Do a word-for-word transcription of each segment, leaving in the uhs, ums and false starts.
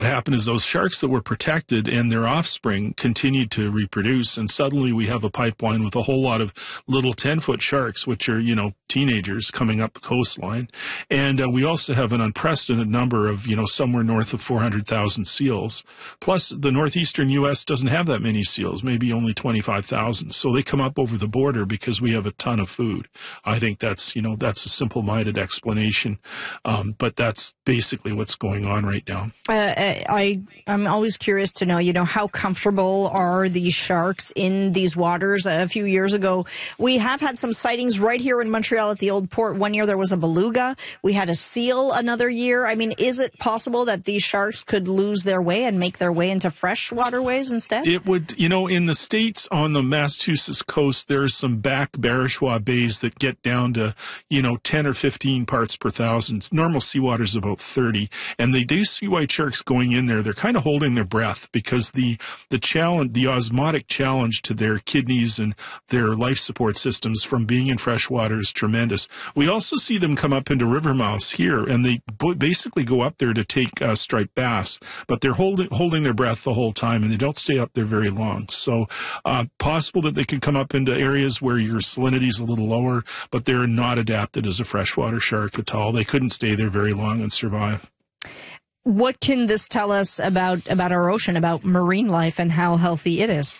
what happened is those sharks that were protected and their offspring continued to reproduce, and suddenly we have a pipeline with a whole lot of little ten-foot sharks, which are, you know, teenagers coming up the coastline. And uh, we also have an unprecedented number of, you know, somewhere north of four hundred thousand seals. Plus, the northeastern U S doesn't have that many seals, maybe only twenty-five thousand. So they come up over the border because we have a ton of food. I think that's, you know, that's a simple-minded explanation, um, but that's basically what's going on right now. Uh, I, I'm always curious to know, you know, how comfortable are these sharks in these waters? A few years ago, we have had some sightings right here in Montreal at the Old Port. One year there was a beluga. We had a seal another year. I mean, is it possible that these sharks could lose their way and make their way into fresh waterways instead? It would, you know, in the States on the Massachusetts coast, there's some back Barachois bays that get down to, you know, ten or fifteen parts per thousand. Normal seawater is about thirty. And they do see white sharks going in there. They're kind of holding their breath because the, the challenge, the osmotic challenge to their kidneys and their life support systems from being in fresh water is tremendous. We also see them come up into river mouths here, and they basically go up there to take uh, striped bass, but they're holding, holding their breath the whole time, and they don't stay up there very long. So, uh, possible that they could come up into areas where your salinity is a little lower, but they're not adapted as a freshwater shark at all. They couldn't stay there very long and survive. What can this tell us about, about our ocean, about marine life and how healthy it is?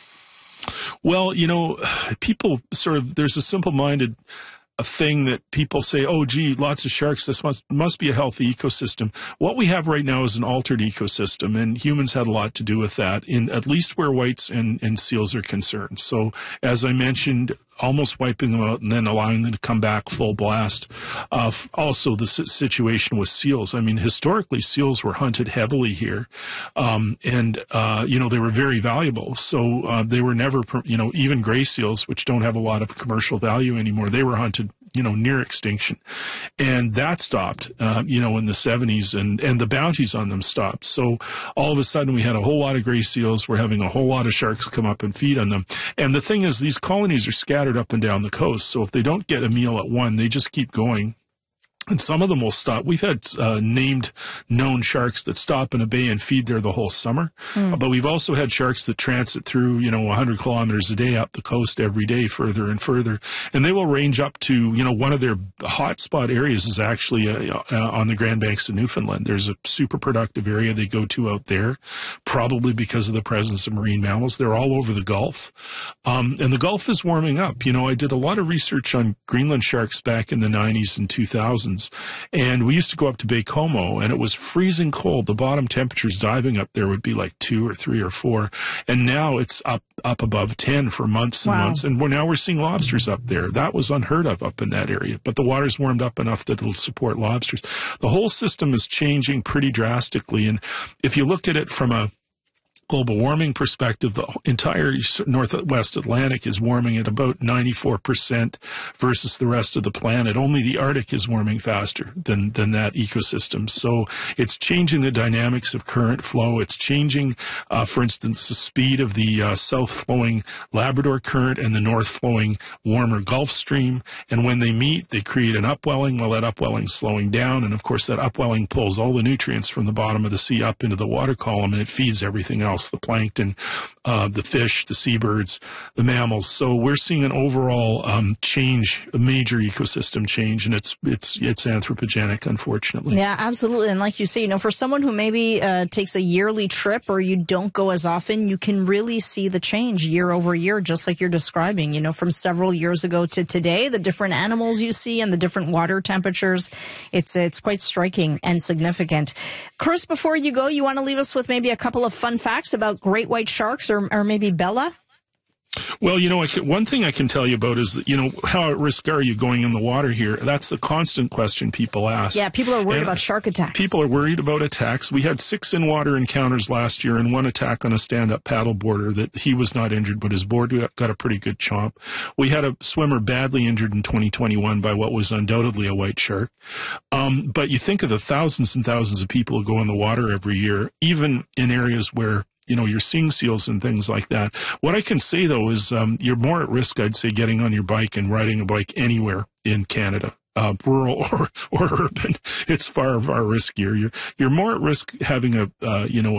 Well, you know, people sort of, there's a simple-minded a thing that people say, oh, gee, lots of sharks, this must must be a healthy ecosystem. What we have right now is an altered ecosystem, and humans had a lot to do with that, in at least where whites and, and seals are concerned. So, as I mentioned, almost wiping them out and then allowing them to come back full blast. Uh, also, the situation with seals. I mean, historically, seals were hunted heavily here, um, and, uh, you know, they were very valuable. So uh, they were never, you know, even gray seals, which don't have a lot of commercial value anymore, they were hunted, you know, near extinction. And that stopped, uh, you know, in the seventies, and, and the bounties on them stopped. So all of a sudden we had a whole lot of gray seals. We're having a whole lot of sharks come up and feed on them. And the thing is, these colonies are scattered up and down the coast. So if they don't get a meal at one, they just keep going. And some of them will stop. We've had uh, named known sharks that stop in a bay and feed there the whole summer. Mm. Uh, but we've also had sharks that transit through, you know, one hundred kilometers a day up the coast every day, further and further. And they will range up to, you know, one of their hotspot areas is actually uh, uh, on the Grand Banks of Newfoundland. There's a super productive area they go to out there, probably because of the presence of marine mammals. They're all over the Gulf. Um, and the Gulf is warming up. You know, I did a lot of research on Greenland sharks back in the nineties and two thousands. And we used to go up to Baie-Comeau, and it was freezing cold. The bottom temperatures diving up there would be like two or three or four. And now it's up up above ten for months and wow. months. And we're, now we're seeing lobsters up there. That was unheard of up in that area. But the water's warmed up enough that it'll support lobsters. The whole system is changing pretty drastically. And if you look at it from a global warming perspective, the entire Northwest Atlantic is warming at about ninety-four percent versus the rest of the planet. Only the Arctic is warming faster than, than that ecosystem. So it's changing the dynamics of current flow. It's changing, uh, for instance, the speed of the uh, south-flowing Labrador Current and the north-flowing warmer Gulf Stream. And when they meet, they create an upwelling. Well, that upwelling is slowing down. And, of course, that upwelling pulls all the nutrients from the bottom of the sea up into the water column, and it feeds everything else. The plankton, uh, the fish, the seabirds, the mammals. So we're seeing an overall um, change, a major ecosystem change, and it's it's it's anthropogenic, unfortunately. Yeah, absolutely. And like you say, you know, for someone who maybe uh, takes a yearly trip or you don't go as often, you can really see the change year over year, just like you're describing, you know, from several years ago to today, the different animals you see and the different water temperatures. It's, it's quite striking and significant. Chris, before you go, you want to leave us with maybe a couple of fun facts about great white sharks, or, or maybe Bella? Well, you know, I can, one thing I can tell you about is that, you know, how at risk are you going in the water here? That's the constant question people ask. Yeah, people are worried and about shark attacks. People are worried about attacks. We had six in-water encounters last year and one attack on a stand-up paddle boarder that he was not injured, but his board got a pretty good chomp. We had a swimmer badly injured in twenty twenty-one by what was undoubtedly a white shark. Um, but you think of the thousands and thousands of people who go in the water every year, even in areas where you know, you're seeing seals and things like that. What I can say, though, is um, you're more at risk, I'd say, getting on your bike and riding a bike anywhere in Canada, uh, rural or, or urban. It's far, far riskier. You're, you're more at risk having a, uh, you know,